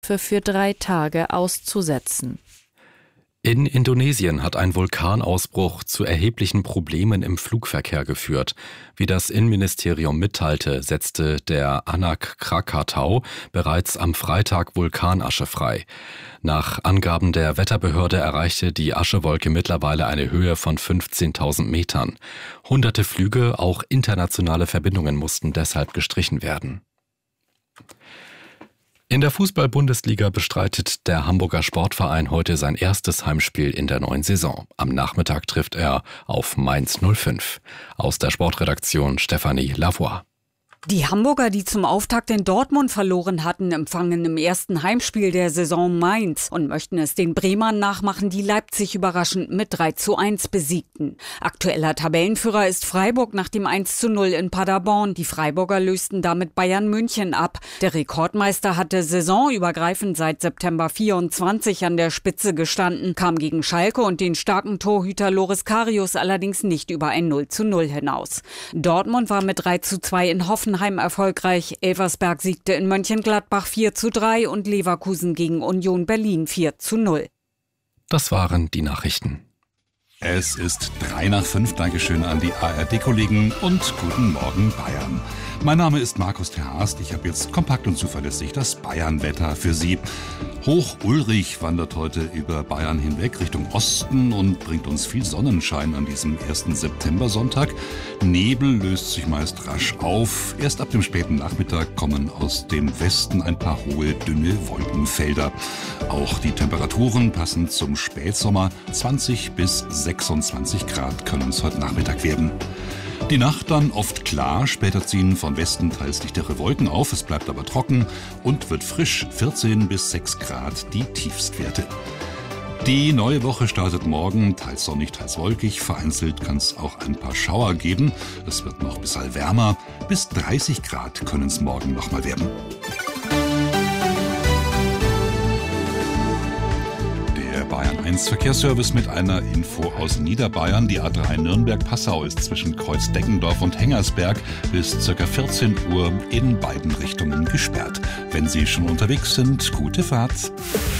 für 3 Tage auszusetzen. In Indonesien hat ein Vulkanausbruch zu erheblichen Problemen im Flugverkehr geführt. Wie das Innenministerium mitteilte, setzte der Anak Krakatau bereits am Freitag Vulkanasche frei. Nach Angaben der Wetterbehörde erreichte die Aschewolke mittlerweile eine Höhe von 15.000 Metern. Hunderte Flüge, auch internationale Verbindungen mussten deshalb gestrichen werden. In der Fußball-Bundesliga bestreitet der Hamburger Sportverein heute sein erstes Heimspiel in der neuen Saison. Am Nachmittag trifft er auf Mainz 05. Aus der Sportredaktion Stefanie Lavoie. Die Hamburger, die zum Auftakt in Dortmund verloren hatten, empfangen im ersten Heimspiel der Saison Mainz und möchten es den Bremern nachmachen, die Leipzig überraschend mit 3:1 besiegten. Aktueller Tabellenführer ist Freiburg nach dem 1:0 in Paderborn. Die Freiburger lösten damit Bayern München ab. Der Rekordmeister hatte saisonübergreifend seit September 24 an der Spitze gestanden, kam gegen Schalke und den starken Torhüter Loris Karius allerdings nicht über ein 0:0 hinaus. Dortmund war mit 3:2 in Hoffenheim erfolgreich. Elversberg siegte in Mönchengladbach 4:3 und Leverkusen gegen Union Berlin 4:0. Das waren die Nachrichten. Es ist 3:05. Dankeschön an die ARD-Kollegen und guten Morgen Bayern. Mein Name ist Markus Terhast. Ich habe jetzt kompakt und zuverlässig das Bayern-Wetter für Sie. Hoch Ulrich wandert heute über Bayern hinweg Richtung Osten und bringt uns viel Sonnenschein an diesem 1. September-Sonntag. Nebel löst sich meist rasch auf. Erst ab dem späten Nachmittag kommen aus dem Westen ein paar hohe, dünne Wolkenfelder. Auch die Temperaturen passen zum Spätsommer. 20 bis 26 Grad können es heute Nachmittag werden. Die Nacht dann oft klar, später ziehen von Westen teils dichtere Wolken auf, es bleibt aber trocken und wird frisch, 14 bis 6 Grad die Tiefstwerte. Die neue Woche startet morgen, teils sonnig, teils wolkig, vereinzelt kann es auch ein paar Schauer geben. Es wird noch ein bisschen wärmer, bis 30 Grad können es morgen nochmal werden. Bayern 1 Verkehrsservice mit einer Info aus Niederbayern. Die A3 Nürnberg-Passau ist zwischen Kreuz-Deggendorf und Hengersberg bis ca. 14 Uhr in beiden Richtungen gesperrt. Wenn Sie schon unterwegs sind, gute Fahrt.